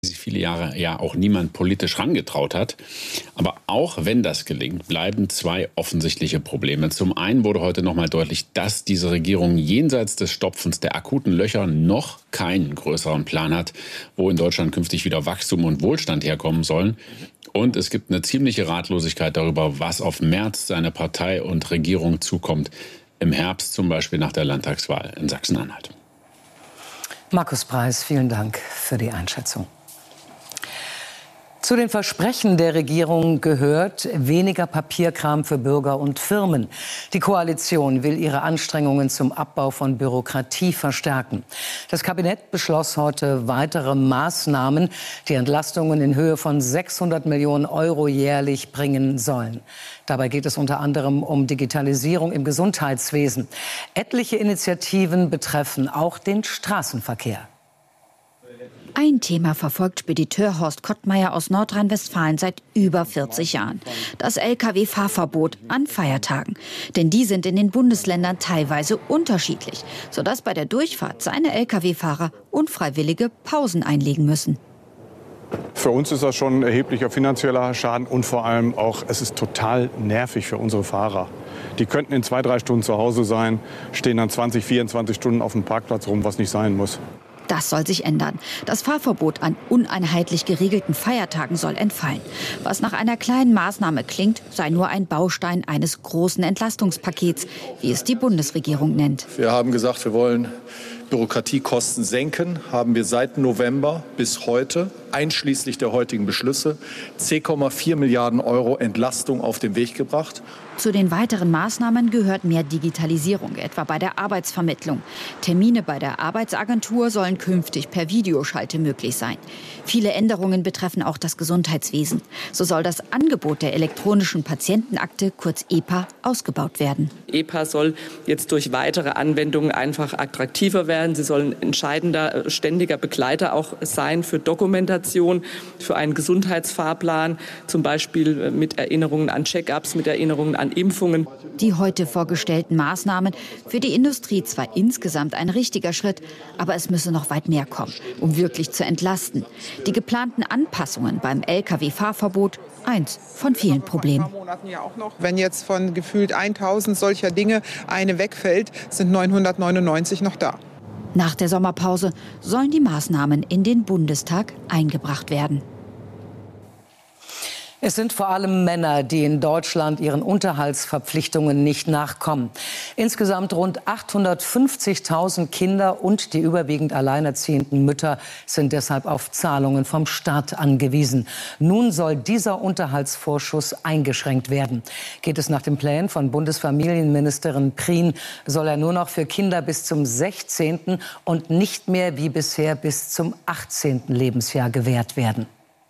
sich viele Jahre ja auch niemand politisch rangetraut hat. Aber auch wenn das gelingt, bleiben zwei offensichtliche Probleme. Zum einen wurde heute nochmal deutlich, dass diese Regierung jenseits des Stopfens der akuten Löcher noch keinen größeren Plan hat, wo in Deutschland künftig wieder Wachstum und Wohlstand herkommen sollen. Und es gibt eine ziemliche Ratlosigkeit darüber, was auf Merz, seine Partei und Regierung zukommt. Im Herbst zum Beispiel nach der Landtagswahl in Sachsen-Anhalt. Markus Preis, vielen Dank für die Einschätzung. Zu den Versprechen der Regierung gehört weniger Papierkram für Bürger und Firmen. Die Koalition will ihre Anstrengungen zum Abbau von Bürokratie verstärken. Das Kabinett beschloss heute weitere Maßnahmen, die Entlastungen in Höhe von 600 Millionen Euro jährlich bringen sollen. Dabei geht es unter anderem um Digitalisierung im Gesundheitswesen. Etliche Initiativen betreffen auch den Straßenverkehr. Ein Thema verfolgt Spediteur Horst Kottmeier aus Nordrhein-Westfalen seit über 40 Jahren. Das Lkw-Fahrverbot an Feiertagen. Denn die sind in den Bundesländern teilweise unterschiedlich, sodass bei der Durchfahrt seine Lkw-Fahrer unfreiwillige Pausen einlegen müssen. Für uns ist das schon ein erheblicher finanzieller Schaden und vor allem auch, es ist total nervig für unsere Fahrer. Die könnten in 2-3 Stunden zu Hause sein, stehen dann 20, 24 Stunden auf dem Parkplatz rum, was nicht sein muss. Das soll sich ändern. Das Fahrverbot an uneinheitlich geregelten Feiertagen soll entfallen. Was nach einer kleinen Maßnahme klingt, sei nur ein Baustein eines großen Entlastungspakets, wie es die Bundesregierung nennt. Wir haben gesagt, wir wollen Bürokratiekosten senken, haben wir seit November bis heute, einschließlich der heutigen Beschlüsse, 10,4 Milliarden Euro Entlastung auf den Weg gebracht. Zu den weiteren Maßnahmen gehört mehr Digitalisierung, etwa bei der Arbeitsvermittlung. Termine bei der Arbeitsagentur sollen künftig per Videoschalte möglich sein. Viele Änderungen betreffen auch das Gesundheitswesen. So soll das Angebot der elektronischen Patientenakte, kurz EPA, ausgebaut werden. EPA soll jetzt durch weitere Anwendungen einfach attraktiver werden. Sie sollen entscheidender, ständiger Begleiter auch sein für Dokumentation, für einen Gesundheitsfahrplan, zum Beispiel mit Erinnerungen an Check-ups, mit Erinnerungen an Impfungen. Die heute vorgestellten Maßnahmen für die Industrie zwar insgesamt ein richtiger Schritt, aber es müsse noch weit mehr kommen, um wirklich zu entlasten. Die geplanten Anpassungen beim Lkw-Fahrverbot, eins von vielen Problemen. Wenn jetzt von gefühlt 1000 solcher Dinge eine wegfällt, sind 999 noch da. Nach der Sommerpause sollen die Maßnahmen in den Bundestag eingebracht werden. Es sind vor allem Männer, die in Deutschland ihren Unterhaltsverpflichtungen nicht nachkommen. Insgesamt rund 850.000 Kinder und die überwiegend alleinerziehenden Mütter sind deshalb auf Zahlungen vom Staat angewiesen. Nun soll dieser Unterhaltsvorschuss eingeschränkt werden. Geht es nach den Plänen von Bundesfamilienministerin Prien, soll er nur noch für Kinder bis zum 16. und nicht mehr wie bisher bis zum 18. Lebensjahr gewährt werden.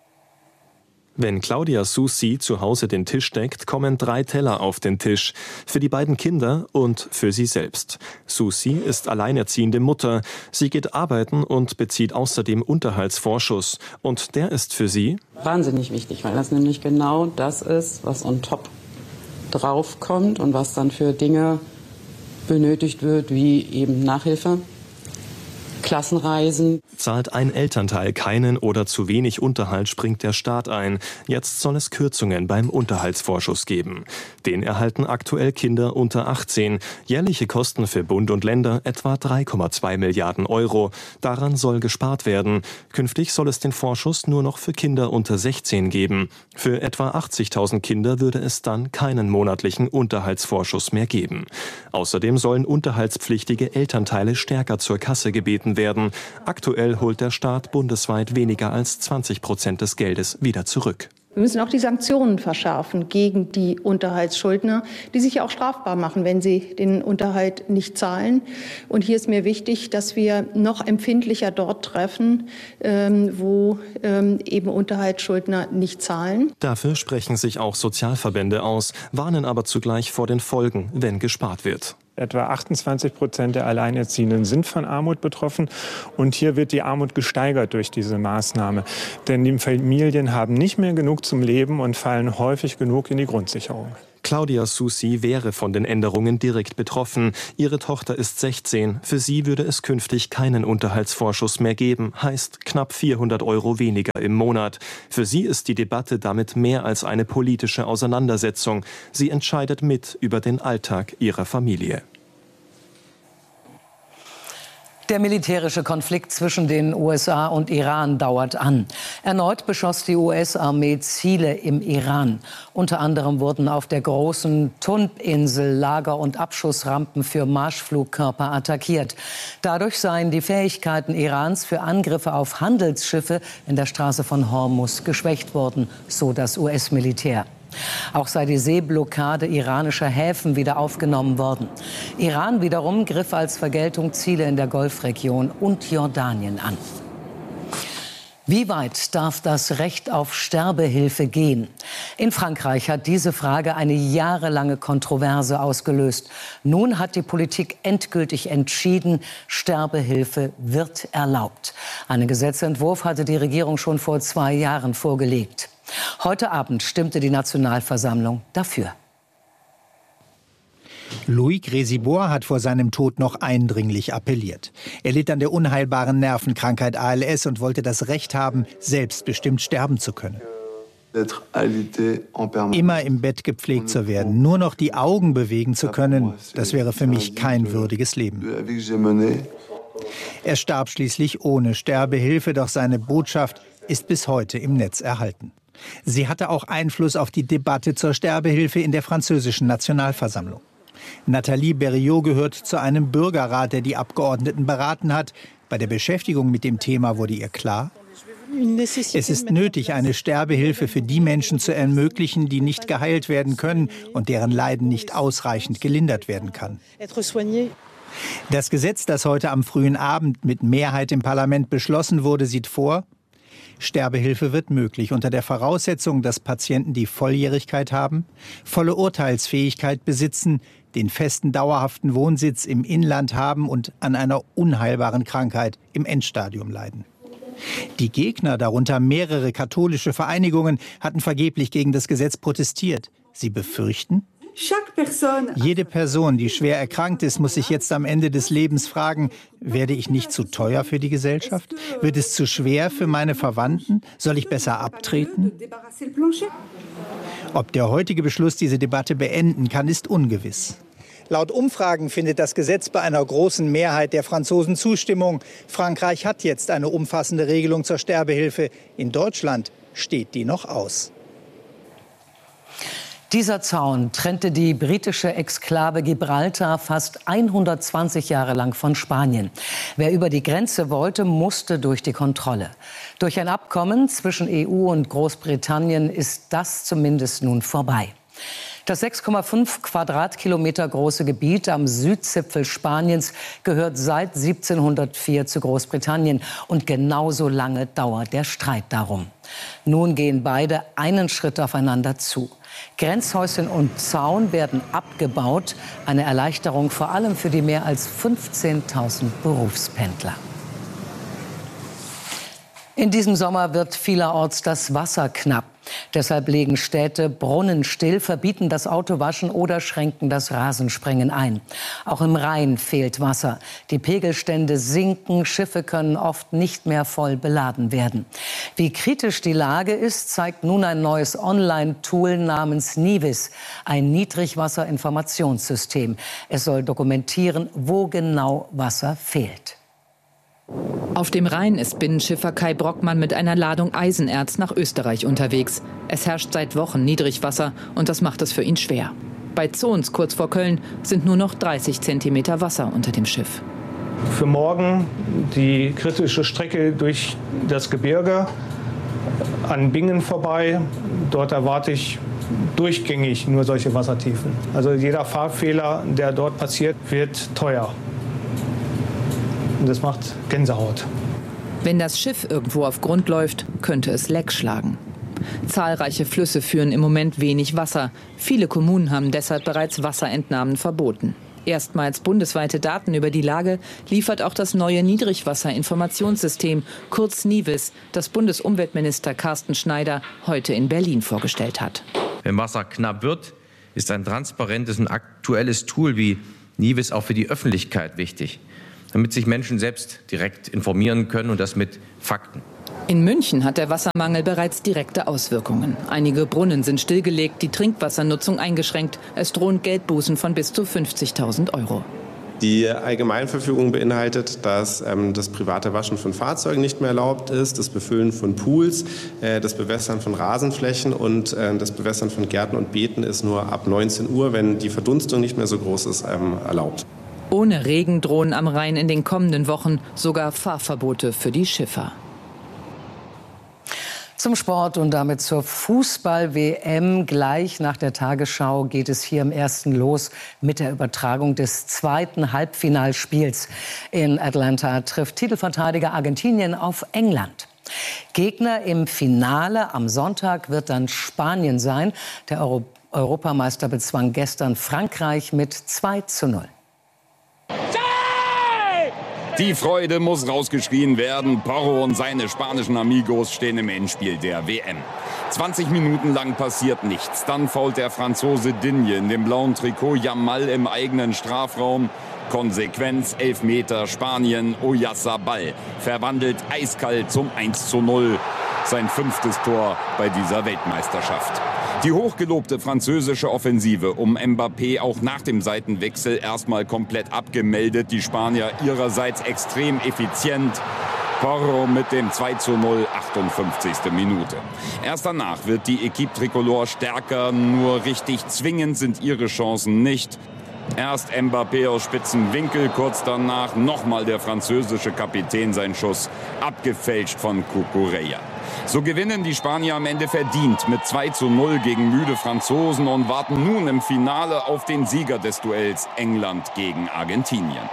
Wenn Claudia Susi zu Hause den Tisch deckt, kommen 3 Teller auf den Tisch. Für die beiden Kinder und für sie selbst. Susi ist alleinerziehende Mutter. Sie geht arbeiten und bezieht außerdem Unterhaltsvorschuss. Und der ist für sie wahnsinnig wichtig, weil das nämlich genau das ist, was on top draufkommt und was dann für Dinge benötigt wird, wie eben Nachhilfe, Klassenreisen. Zahlt ein Elternteil keinen oder zu wenig Unterhalt, springt der Staat ein. Jetzt soll es Kürzungen beim Unterhaltsvorschuss geben. Den erhalten aktuell Kinder unter 18. Jährliche Kosten für Bund und Länder etwa 3,2 Milliarden Euro. Daran soll gespart werden. Künftig soll es den Vorschuss nur noch für Kinder unter 16 geben. Für etwa 80.000 Kinder würde es dann keinen monatlichen Unterhaltsvorschuss mehr geben. Außerdem sollen unterhaltspflichtige Elternteile stärker zur Kasse gebeten werden. Aktuell holt der Staat bundesweit weniger als 20% des Geldes wieder zurück. Wir müssen auch die Sanktionen verschärfen gegen die Unterhaltsschuldner, die sich auch strafbar machen, wenn sie den Unterhalt nicht zahlen. Und hier ist mir wichtig, dass wir noch empfindlicher dort treffen, wo eben Unterhaltsschuldner nicht zahlen. Dafür sprechen sich auch Sozialverbände aus, warnen aber zugleich vor den Folgen, wenn gespart wird. Etwa 28% der Alleinerziehenden sind von Armut betroffen. Und hier wird die Armut gesteigert durch diese Maßnahme. Denn die Familien haben nicht mehr genug zum Leben und fallen häufig genug in die Grundsicherung. Claudia Sussi wäre von den Änderungen direkt betroffen. Ihre Tochter ist 16. Für sie würde es künftig keinen Unterhaltsvorschuss mehr geben. Heißt knapp 400 € weniger im Monat. Für sie ist die Debatte damit mehr als eine politische Auseinandersetzung. Sie entscheidet mit über den Alltag ihrer Familie. Der militärische Konflikt zwischen den USA und Iran dauert an. Erneut beschoss die US-Armee Ziele im Iran. Unter anderem wurden auf der großen Thunb-Insel Lager- und Abschussrampen für Marschflugkörper attackiert. Dadurch seien die Fähigkeiten Irans für Angriffe auf Handelsschiffe in der Straße von Hormuz geschwächt worden, so das US-Militär. Auch sei die Seeblockade iranischer Häfen wieder aufgenommen worden. Iran wiederum griff als Vergeltung Ziele in der Golfregion und Jordanien an. Wie weit darf das Recht auf Sterbehilfe gehen? In Frankreich hat diese Frage eine jahrelange Kontroverse ausgelöst. Nun hat die Politik endgültig entschieden, Sterbehilfe wird erlaubt. Einen Gesetzentwurf hatte die Regierung schon vor 2 Jahren vorgelegt. Heute Abend stimmte die Nationalversammlung dafür. Loïc Rézibord hat vor seinem Tod noch eindringlich appelliert. Er litt an der unheilbaren Nervenkrankheit ALS und wollte das Recht haben, selbstbestimmt sterben zu können. Immer im Bett gepflegt zu werden, nur noch die Augen bewegen zu können, das wäre für mich kein würdiges Leben. Er starb schließlich ohne Sterbehilfe, doch seine Botschaft ist bis heute im Netz erhalten. Sie hatte auch Einfluss auf die Debatte zur Sterbehilfe in der französischen Nationalversammlung. Nathalie Berriot gehört zu einem Bürgerrat, der die Abgeordneten beraten hat. Bei der Beschäftigung mit dem Thema wurde ihr klar: Es ist nötig, eine Sterbehilfe für die Menschen zu ermöglichen, die nicht geheilt werden können und deren Leiden nicht ausreichend gelindert werden kann. Das Gesetz, das heute am frühen Abend mit Mehrheit im Parlament beschlossen wurde, sieht vor: Sterbehilfe wird möglich unter der Voraussetzung, dass Patienten die Volljährigkeit haben, volle Urteilsfähigkeit besitzen, den festen dauerhaften Wohnsitz im Inland haben und an einer unheilbaren Krankheit im Endstadium leiden. Die Gegner, darunter mehrere katholische Vereinigungen, hatten vergeblich gegen das Gesetz protestiert. Sie befürchten: Jede Person, die schwer erkrankt ist, muss sich jetzt am Ende des Lebens fragen: Werde ich nicht zu teuer für die Gesellschaft? Wird es zu schwer für meine Verwandten? Soll ich besser abtreten? Ob der heutige Beschluss diese Debatte beenden kann, ist ungewiss. Laut Umfragen findet das Gesetz bei einer großen Mehrheit der Franzosen Zustimmung. Frankreich hat jetzt eine umfassende Regelung zur Sterbehilfe. In Deutschland steht die noch aus. Dieser Zaun trennte die britische Exklave Gibraltar fast 120 Jahre lang von Spanien. Wer über die Grenze wollte, musste durch die Kontrolle. Durch ein Abkommen zwischen EU und Großbritannien ist das zumindest nun vorbei. Das 6,5 Quadratkilometer große Gebiet am Südzipfel Spaniens gehört seit 1704 zu Großbritannien. Und genauso lange dauert der Streit darum. Nun gehen beide einen Schritt aufeinander zu. Grenzhäuschen und Zaun werden abgebaut. Eine Erleichterung vor allem für die mehr als 15.000 Berufspendler. In diesem Sommer wird vielerorts das Wasser knapp. Deshalb legen Städte Brunnen still, verbieten das Autowaschen oder schränken das Rasenspringen ein. Auch im Rhein fehlt Wasser. Die Pegelstände sinken, Schiffe können oft nicht mehr voll beladen werden. Wie kritisch die Lage ist, zeigt nun ein neues Online-Tool namens Nivis, ein Niedrigwasserinformationssystem. Es soll dokumentieren, wo genau Wasser fehlt. Auf dem Rhein ist Binnenschiffer Kai Brockmann mit einer Ladung Eisenerz nach Österreich unterwegs. Es herrscht seit Wochen Niedrigwasser und das macht es für ihn schwer. Bei Zons kurz vor Köln sind nur noch 30 Zentimeter Wasser unter dem Schiff. Für morgen die kritische Strecke durch das Gebirge an Bingen vorbei. Dort erwarte ich durchgängig nur solche Wassertiefen. Also jeder Fahrfehler, der dort passiert, wird teuer. Und das macht Gänsehaut. Wenn das Schiff irgendwo auf Grund läuft, könnte es Leck schlagen. Zahlreiche Flüsse führen im Moment wenig Wasser. Viele Kommunen haben deshalb bereits Wasserentnahmen verboten. Erstmals bundesweite Daten über die Lage liefert auch das neue Niedrigwasserinformationssystem, kurz Nivis, das Bundesumweltminister Carsten Schneider heute in Berlin vorgestellt hat. Wenn Wasser knapp wird, ist ein transparentes und aktuelles Tool wie Nivis auch für die Öffentlichkeit wichtig, damit sich Menschen selbst direkt informieren können und das mit Fakten. In München hat der Wassermangel bereits direkte Auswirkungen. Einige Brunnen sind stillgelegt, die Trinkwassernutzung eingeschränkt. Es drohen Geldbußen von bis zu 50.000 €. Die Allgemeinverfügung beinhaltet, dass das private Waschen von Fahrzeugen nicht mehr erlaubt ist, das Befüllen von Pools, das Bewässern von Rasenflächen und das Bewässern von Gärten und Beeten ist nur ab 19 Uhr, wenn die Verdunstung nicht mehr so groß ist, erlaubt. Ohne Regen drohen am Rhein in den kommenden Wochen sogar Fahrverbote für die Schiffer. Zum Sport und damit zur Fußball-WM. Gleich nach der Tagesschau geht es hier im Ersten los mit der Übertragung des zweiten Halbfinalspiels. In Atlanta trifft Titelverteidiger Argentinien auf England. Gegner im Finale am Sonntag wird dann Spanien sein. Der Europameister bezwang gestern Frankreich mit 2:0. Die Freude muss rausgeschrien werden. Porro und seine spanischen Amigos stehen im Endspiel der WM. 20 Minuten lang passiert nichts. Dann fault der Franzose Digne in dem blauen Trikot Yamal im eigenen Strafraum. Konsequenz, Elfmeter, Spanien, Oyarzabal verwandelt eiskalt zum 1:0. Sein 5. Tor bei dieser Weltmeisterschaft. Die hochgelobte französische Offensive um Mbappé auch nach dem Seitenwechsel erstmal komplett abgemeldet. Die Spanier ihrerseits extrem effizient. Porro mit dem 2:0, 58. Minute. Erst danach wird die Equipe Tricolore stärker, nur richtig zwingend sind ihre Chancen nicht. Erst Mbappé aus spitzen Winkel, kurz danach nochmal der französische Kapitän sein Schuss, abgefälscht von Cucurella. So gewinnen die Spanier am Ende verdient mit 2:0 gegen müde Franzosen und warten nun im Finale auf den Sieger des Duells England gegen Argentinien.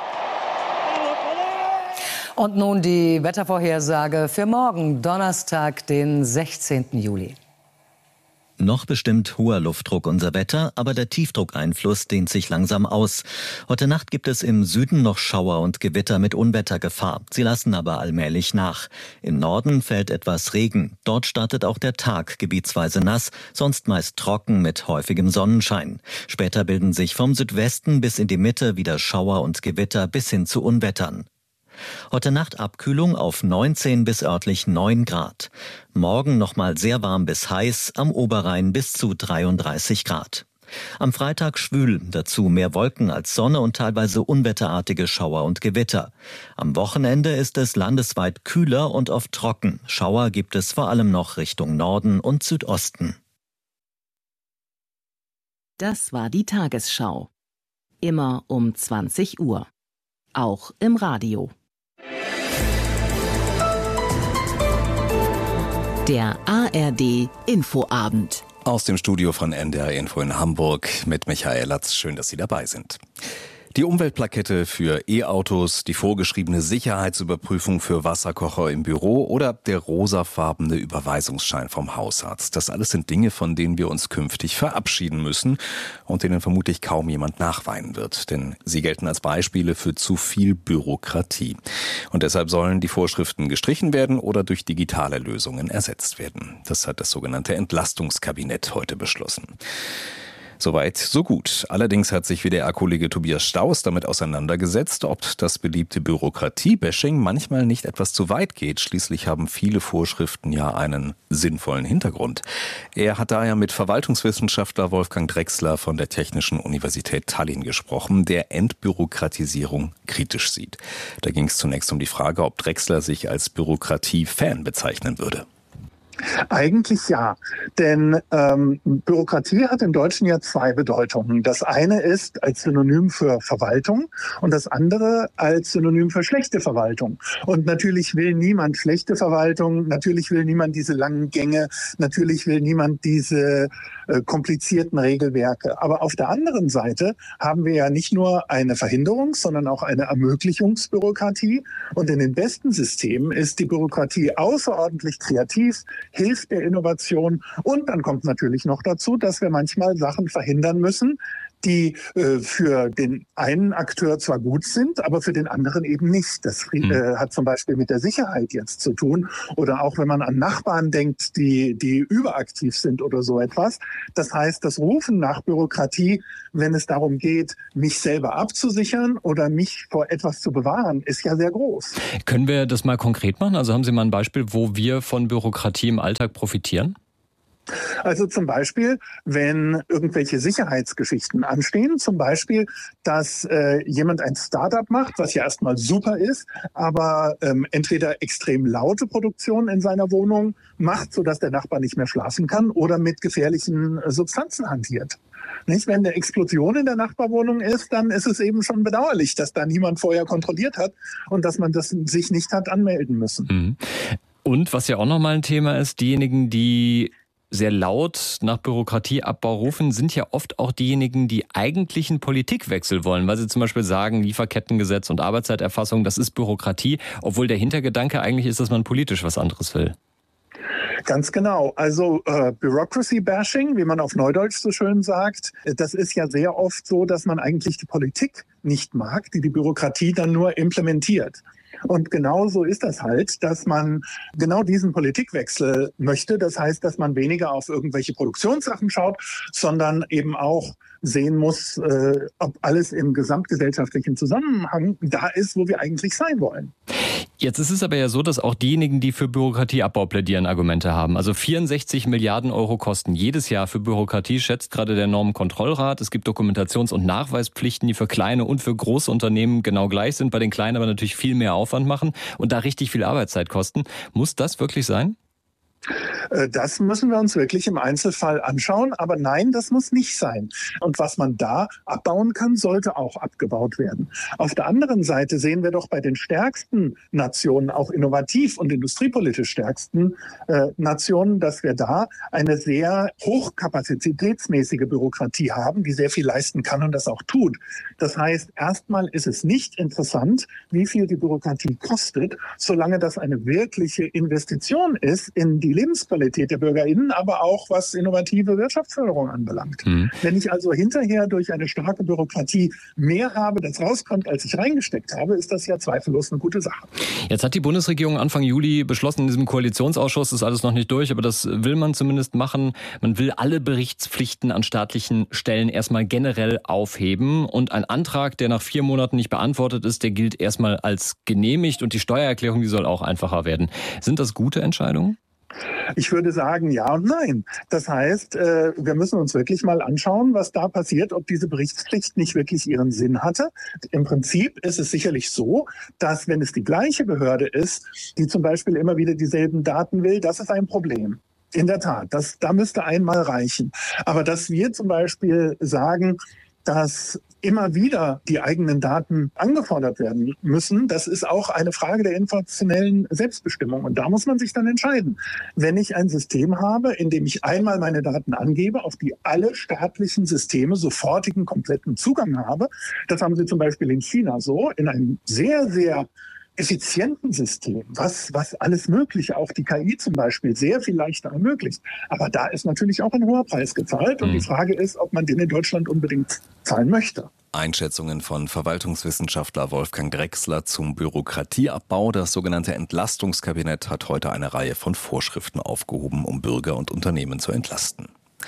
Und nun die Wettervorhersage für morgen, Donnerstag, den 16. Juli. Noch bestimmt hoher Luftdruck unser Wetter, aber der Tiefdruckeinfluss dehnt sich langsam aus. Heute Nacht gibt es im Süden noch Schauer und Gewitter mit Unwettergefahr. Sie lassen aber allmählich nach. Im Norden fällt etwas Regen. Dort startet auch der Tag gebietsweise nass, sonst meist trocken mit häufigem Sonnenschein. Später bilden sich vom Südwesten bis in die Mitte wieder Schauer und Gewitter bis hin zu Unwettern. Heute Nacht Abkühlung auf 19 bis örtlich 9 Grad. Morgen nochmal sehr warm bis heiß, am Oberrhein bis zu 33 Grad. Am Freitag schwül, dazu mehr Wolken als Sonne und teilweise unwetterartige Schauer und Gewitter. Am Wochenende ist es landesweit kühler und oft trocken. Schauer gibt es vor allem noch Richtung Norden und Südosten. Das war die Tagesschau. Immer um 20 Uhr. Auch im Radio. Der ARD Infoabend. Aus dem Studio von NDR Info in Hamburg mit Michael Latz. Schön, dass Sie dabei sind. Die Umweltplakette für E-Autos, die vorgeschriebene Sicherheitsüberprüfung für Wasserkocher im Büro oder der rosafarbene Überweisungsschein vom Hausarzt. Das alles sind Dinge, von denen wir uns künftig verabschieden müssen und denen vermutlich kaum jemand nachweinen wird. Denn sie gelten als Beispiele für zu viel Bürokratie. Und deshalb sollen die Vorschriften gestrichen werden oder durch digitale Lösungen ersetzt werden. Das hat das sogenannte Entlastungskabinett heute beschlossen. Soweit, so gut. Allerdings hat sich WDR-Kollege Tobias Staus damit auseinandergesetzt, ob das beliebte Bürokratie-Bashing manchmal nicht etwas zu weit geht. Schließlich haben viele Vorschriften ja einen sinnvollen Hintergrund. Er hat daher mit Verwaltungswissenschaftler Wolfgang Drechsler von der Technischen Universität Tallinn gesprochen, der Entbürokratisierung kritisch sieht. Da ging es zunächst um die Frage, ob Drechsler sich als Bürokratie-Fan bezeichnen würde. Eigentlich ja, denn Bürokratie hat im Deutschen ja zwei Bedeutungen. Das eine ist als Synonym für Verwaltung und das andere als Synonym für schlechte Verwaltung. Und natürlich will niemand schlechte Verwaltung, natürlich will niemand diese langen Gänge, natürlich will niemand diese komplizierten Regelwerke. Aber auf der anderen Seite haben wir ja nicht nur eine Verhinderungs-, sondern auch eine Ermöglichungsbürokratie. Und in den besten Systemen ist die Bürokratie außerordentlich kreativ, hilft der Innovation und dann kommt natürlich noch dazu, dass wir manchmal Sachen verhindern müssen, die für den einen Akteur zwar gut sind, aber für den anderen eben nicht. Das hat zum Beispiel mit der Sicherheit jetzt zu tun. Oder auch wenn man an Nachbarn denkt, die überaktiv sind oder so etwas. Das heißt, das Rufen nach Bürokratie, wenn es darum geht, mich selber abzusichern oder mich vor etwas zu bewahren, ist ja sehr groß. Können wir das mal konkret machen? Also haben Sie mal ein Beispiel, wo wir von Bürokratie im Alltag profitieren? Also zum Beispiel, wenn irgendwelche Sicherheitsgeschichten anstehen, zum Beispiel, dass jemand ein Startup macht, was ja erstmal super ist, aber entweder extrem laute Produktion in seiner Wohnung macht, sodass der Nachbar nicht mehr schlafen kann, oder mit gefährlichen Substanzen hantiert. Nicht? Wenn eine Explosion in der Nachbarwohnung ist, dann ist es eben schon bedauerlich, dass da niemand vorher kontrolliert hat und dass man das sich nicht hat anmelden müssen. Und was ja auch nochmal ein Thema ist, diejenigen, die sehr laut nach Bürokratieabbau rufen, sind ja oft auch diejenigen, die eigentlichen Politikwechsel wollen, weil sie zum Beispiel sagen, Lieferkettengesetz und Arbeitszeiterfassung, das ist Bürokratie, obwohl der Hintergedanke eigentlich ist, dass man politisch was anderes will. Ganz genau. Also Bureaucracy-Bashing, wie man auf Neudeutsch so schön sagt, das ist ja sehr oft so, dass man eigentlich die Politik nicht mag, die Bürokratie dann nur implementiert. Und genau so ist das halt, dass man genau diesen Politikwechsel möchte. Das heißt, dass man weniger auf irgendwelche Produktionssachen schaut, sondern eben auch sehen muss, ob alles im gesamtgesellschaftlichen Zusammenhang da ist, wo wir eigentlich sein wollen. Jetzt ist es aber ja so, dass auch diejenigen, die für Bürokratieabbau plädieren, Argumente haben. Also 64 Milliarden Euro Kosten jedes Jahr für Bürokratie, schätzt gerade der Normenkontrollrat. Es gibt Dokumentations- und Nachweispflichten, die für kleine und für große Unternehmen genau gleich sind, bei den kleinen aber natürlich viel mehr Aufwand machen und da richtig viel Arbeitszeit kosten. Muss das wirklich sein? Das müssen wir uns wirklich im Einzelfall anschauen. Aber nein, das muss nicht sein. Und was man da abbauen kann, sollte auch abgebaut werden. Auf der anderen Seite sehen wir doch bei den stärksten Nationen, auch innovativ und industriepolitisch stärksten Nationen, dass wir da eine sehr hochkapazitätsmäßige Bürokratie haben, die sehr viel leisten kann und das auch tut. Das heißt, erstmal ist es nicht interessant, wie viel die Bürokratie kostet, solange das eine wirkliche Investition ist in die Lebensqualität der BürgerInnen, aber auch was innovative Wirtschaftsförderung anbelangt. Wenn ich also hinterher durch eine starke Bürokratie mehr habe, das rauskommt, als ich reingesteckt habe, ist das ja zweifellos eine gute Sache. Jetzt hat die Bundesregierung Anfang Juli beschlossen, in diesem Koalitionsausschuss, ist alles noch nicht durch, aber das will man zumindest machen. Man will alle Berichtspflichten an staatlichen Stellen erstmal generell aufheben und ein Antrag, der nach 4 Monaten nicht beantwortet ist, der gilt erstmal als genehmigt und die Steuererklärung, die soll auch einfacher werden. Sind das gute Entscheidungen? Ich würde sagen, ja und nein. Das heißt, wir müssen uns wirklich mal anschauen, was da passiert, ob diese Berichtspflicht nicht wirklich ihren Sinn hatte. Im Prinzip ist es sicherlich so, dass wenn es die gleiche Behörde ist, die zum Beispiel immer wieder dieselben Daten will, das ist ein Problem. In der Tat, da müsste einmal reichen. Aber dass wir zum Beispiel sagen, dass immer wieder die eigenen Daten angefordert werden müssen, das ist auch eine Frage der informationellen Selbstbestimmung. Und da muss man sich dann entscheiden. Wenn ich ein System habe, in dem ich einmal meine Daten angebe, auf die alle staatlichen Systeme sofortigen, kompletten Zugang habe, das haben sie zum Beispiel in China so, in einem sehr, sehr effizienten System, was alles Mögliche, auch die KI zum Beispiel, sehr viel leichter ermöglicht. Aber da ist natürlich auch ein hoher Preis gezahlt und die Frage ist, ob man den in Deutschland unbedingt zahlen möchte. Einschätzungen von Verwaltungswissenschaftler Wolfgang Drechsler zum Bürokratieabbau. Das sogenannte Entlastungskabinett hat heute eine Reihe von Vorschriften aufgehoben, um Bürger und Unternehmen zu entlasten.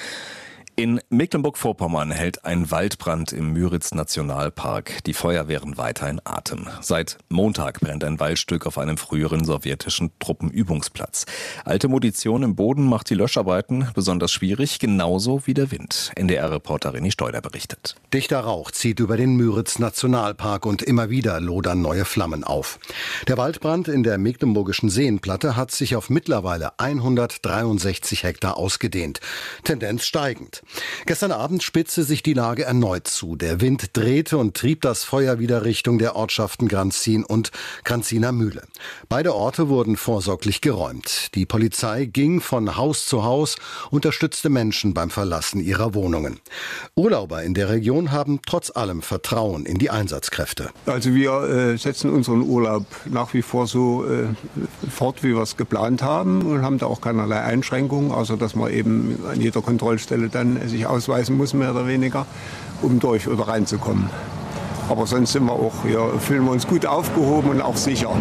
In Mecklenburg-Vorpommern hält ein Waldbrand im Müritz-Nationalpark die Feuerwehren weiter in Atem. Seit Montag brennt ein Waldstück auf einem früheren sowjetischen Truppenübungsplatz. Alte Munition im Boden macht die Löscharbeiten besonders schwierig, genauso wie der Wind. NDR-Reporter René Steuder berichtet. Dichter Rauch zieht über den Müritz-Nationalpark und immer wieder lodern neue Flammen auf. Der Waldbrand in der mecklenburgischen Seenplatte hat sich auf mittlerweile 163 Hektar ausgedehnt. Tendenz steigend. Gestern Abend spitzte sich die Lage erneut zu. Der Wind drehte und trieb das Feuer wieder Richtung der Ortschaften Granzin und Granziner Mühle. Beide Orte wurden vorsorglich geräumt. Die Polizei ging von Haus zu Haus, unterstützte Menschen beim Verlassen ihrer Wohnungen. Urlauber in der Region haben trotz allem Vertrauen in die Einsatzkräfte. Also wir setzen unseren Urlaub nach wie vor so fort, wie wir es geplant haben und haben da auch keinerlei Einschränkungen, außer dass wir eben an jeder Kontrollstelle dann man sich ausweisen muss, mehr oder weniger, um durch oder reinzukommen. Aber sonst sind wir auch, fühlen wir uns gut aufgehoben und auch sicher.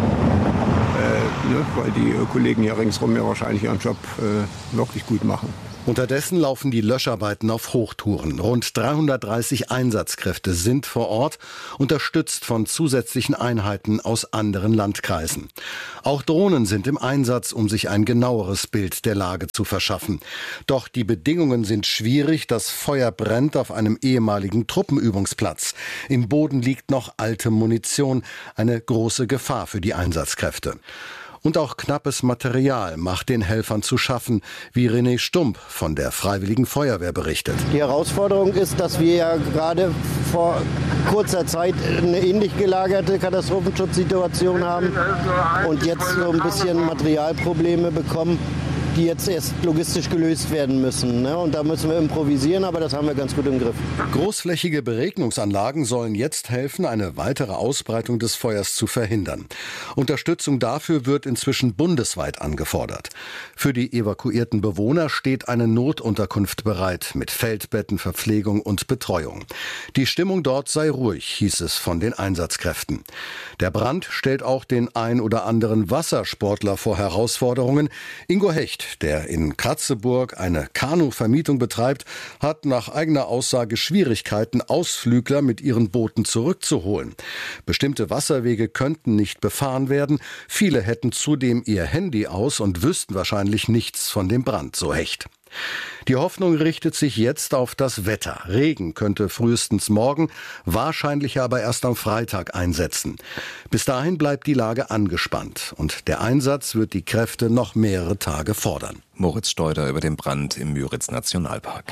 Weil die Kollegen hier ringsherum ja wahrscheinlich ihren Job wirklich gut machen. Unterdessen laufen die Löscharbeiten auf Hochtouren. Rund 330 Einsatzkräfte sind vor Ort, unterstützt von zusätzlichen Einheiten aus anderen Landkreisen. Auch Drohnen sind im Einsatz, um sich ein genaueres Bild der Lage zu verschaffen. Doch die Bedingungen sind schwierig. Das Feuer brennt auf einem ehemaligen Truppenübungsplatz. Im Boden liegt noch alte Munition, eine große Gefahr für die Einsatzkräfte. Und auch knappes Material macht den Helfern zu schaffen, wie René Stump von der Freiwilligen Feuerwehr berichtet. Die Herausforderung ist, dass wir ja gerade vor kurzer Zeit eine ähnlich gelagerte Katastrophenschutzsituation haben und jetzt so ein bisschen Materialprobleme bekommen, die jetzt erst logistisch gelöst werden müssen. Und da müssen wir improvisieren, aber das haben wir ganz gut im Griff. Großflächige Beregnungsanlagen sollen jetzt helfen, eine weitere Ausbreitung des Feuers zu verhindern. Unterstützung dafür wird inzwischen bundesweit angefordert. Für die evakuierten Bewohner steht eine Notunterkunft bereit, mit Feldbetten, Verpflegung und Betreuung. Die Stimmung dort sei ruhig, hieß es von den Einsatzkräften. Der Brand stellt auch den ein oder anderen Wassersportler vor Herausforderungen. Ingo Hecht, der in Kratzeburg eine Kanuvermietung betreibt, hat nach eigener Aussage Schwierigkeiten, Ausflügler mit ihren Booten zurückzuholen. Bestimmte Wasserwege könnten nicht befahren werden. Viele hätten zudem ihr Handy aus und wüssten wahrscheinlich nichts von dem Brand, so Hecht. Die Hoffnung richtet sich jetzt auf das Wetter. Regen könnte frühestens morgen, wahrscheinlich aber erst am Freitag einsetzen. Bis dahin bleibt die Lage angespannt und der Einsatz wird die Kräfte noch mehrere Tage fordern. Moritz Steuder über den Brand im Müritz-Nationalpark.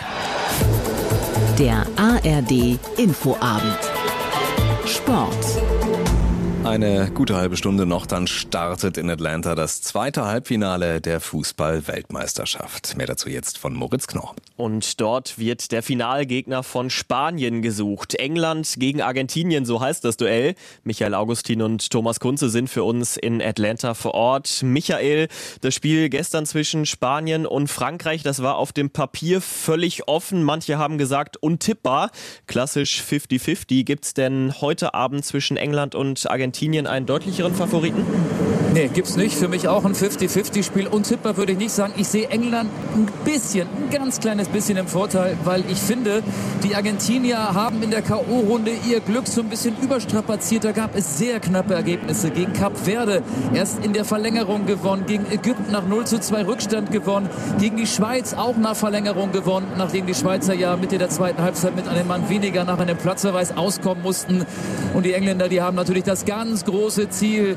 Der ARD Infoabend. Sport. Eine gute halbe Stunde noch, dann startet in Atlanta das zweite Halbfinale der Fußball-Weltmeisterschaft. Mehr dazu jetzt von Moritz Knorr. Und dort wird der Finalgegner von Spanien gesucht. England gegen Argentinien, so heißt das Duell. Michael Augustin und Thomas Kunze sind für uns in Atlanta vor Ort. Michael, das Spiel gestern zwischen Spanien und Frankreich, das war auf dem Papier völlig offen. Manche haben gesagt untippbar. Klassisch 50-50. Gibt's denn heute Abend zwischen England und Argentinien einen deutlicheren Favoriten? Nee, gibt's nicht. Für mich auch ein 50-50-Spiel. Untippbar würde ich nicht sagen. Ich sehe England ein ganz kleines bisschen im Vorteil, weil ich finde, die Argentinier haben in der K.O.-Runde ihr Glück so ein bisschen überstrapaziert. Da gab es sehr knappe Ergebnisse. Gegen Kap Verde erst in der Verlängerung gewonnen, gegen Ägypten nach 0:2 Rückstand gewonnen, gegen die Schweiz auch nach Verlängerung gewonnen, nachdem die Schweizer ja Mitte der zweiten Halbzeit mit einem Mann weniger nach einem Platzverweis auskommen mussten. Und die Engländer, die haben natürlich das ganz große Ziel,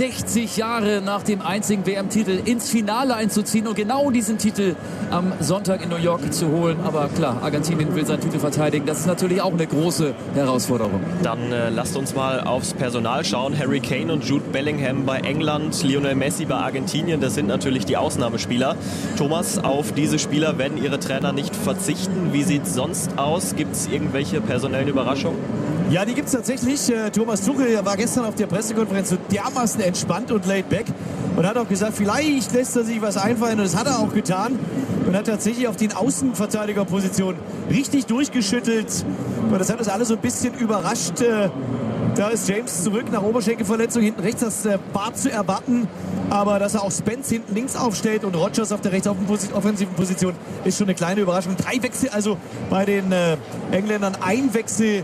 60 Jahre nach dem einzigen WM-Titel ins Finale einzuziehen und genau diesen Titel am Sonntag in New York zu holen. Aber klar, Argentinien will seinen Titel verteidigen. Das ist natürlich auch eine große Herausforderung. Dann lasst uns mal aufs Personal schauen. Harry Kane und Jude Bellingham bei England, Lionel Messi bei Argentinien. Das sind natürlich die Ausnahmespieler. Thomas, auf diese Spieler werden ihre Trainer nicht verzichten. Wie sieht es sonst aus? Gibt es irgendwelche personellen Überraschungen? Ja, die gibt es tatsächlich. Thomas Tuchel war gestern auf der Pressekonferenz so dermaßen entspannt und laid back und hat auch gesagt, vielleicht lässt er sich was einfallen, und das hat er auch getan und hat tatsächlich auf den Außenverteidigerpositionen richtig durchgeschüttelt und das hat uns alle so ein bisschen überrascht. Da ist James zurück nach Oberschenkelverletzung, hinten rechts das war zu erwarten, aber dass er auch Spence hinten links aufstellt und Rodgers auf der rechtsoffensiven Position ist schon eine kleine Überraschung. 3 Wechsel also bei den Engländern, ein Wechsel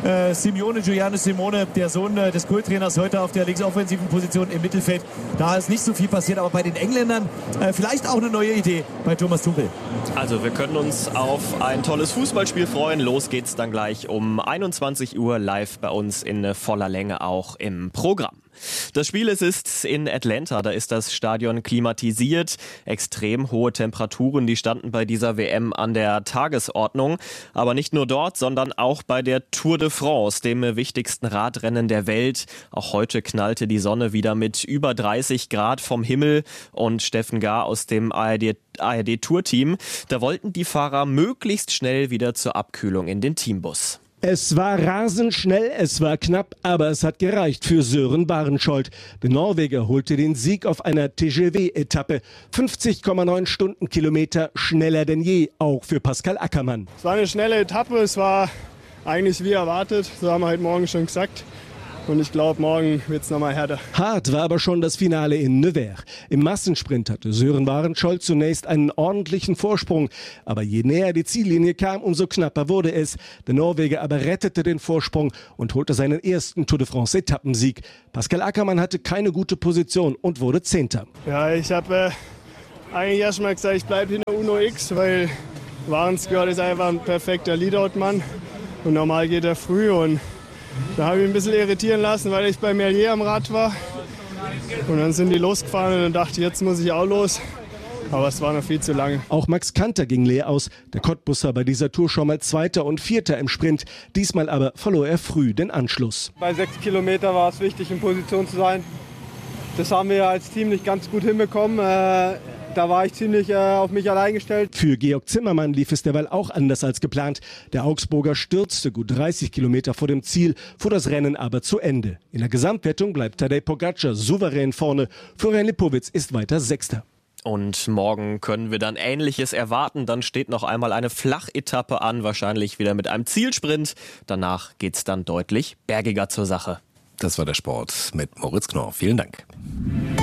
Giuliano Simone, der Sohn des Kulttrainers, heute auf der linksoffensiven Position im Mittelfeld. Da ist nicht so viel passiert, aber bei den Engländern vielleicht auch eine neue Idee bei Thomas Tuchel. Also wir können uns auf ein tolles Fußballspiel freuen. Los geht's dann gleich um 21 Uhr live bei uns in voller Länge auch im Programm. Das Spiel ist in Atlanta, da ist das Stadion klimatisiert. Extrem hohe Temperaturen, die standen bei dieser WM an der Tagesordnung. Aber nicht nur dort, sondern auch bei der Tour de France, dem wichtigsten Radrennen der Welt. Auch heute knallte die Sonne wieder mit über 30 Grad vom Himmel. Und Steffen Gahr aus dem ARD-Tour-Team, da wollten die Fahrer möglichst schnell wieder zur Abkühlung in den Teambus. Es war rasend schnell, es war knapp, aber es hat gereicht für Søren Barensholt. Der Norweger holte den Sieg auf einer TGV-Etappe. 50,9 Stundenkilometer, schneller denn je, auch für Pascal Ackermann. Es war eine schnelle Etappe, es war eigentlich wie erwartet, so haben wir heute Morgen schon gesagt. Und ich glaube, morgen wird es nochmal härter. Hart war aber schon das Finale in Nevers. Im Massensprint hatte Søren Barensholt zunächst einen ordentlichen Vorsprung. Aber je näher die Ziellinie kam, umso knapper wurde es. Der Norweger aber rettete den Vorsprung und holte seinen ersten Tour de France-Etappensieg. Pascal Ackermann hatte keine gute Position und wurde Zehnter. Ja, ich habe eigentlich erst mal gesagt, ich bleibe hinter Uno X, weil Warensgard ist einfach ein perfekter Leadout-Mann. Und normal geht er früh und da habe ich mich ein bisschen irritieren lassen, weil ich bei Merlier am Rad war. Und dann sind die losgefahren und dann dachte ich, jetzt muss ich auch los. Aber es war noch viel zu lange. Auch Max Kanter ging leer aus. Der Cottbusser bei dieser Tour schon mal Zweiter und Vierter im Sprint. Diesmal aber verlor er früh den Anschluss. Bei 6 Kilometern war es wichtig, in Position zu sein. Das haben wir als Team nicht ganz gut hinbekommen. Da war ich ziemlich auf mich allein gestellt. Für Georg Zimmermann lief es derweil auch anders als geplant. Der Augsburger stürzte gut 30 Kilometer vor dem Ziel, fuhr das Rennen aber zu Ende. In der Gesamtwertung bleibt Tadej Pogačar souverän vorne. Florian Lipowitz ist weiter Sechster. Und morgen können wir dann Ähnliches erwarten. Dann steht noch einmal eine Flachetappe an, wahrscheinlich wieder mit einem Zielsprint. Danach geht's dann deutlich bergiger zur Sache. Das war der Sport mit Moritz Knorr. Vielen Dank.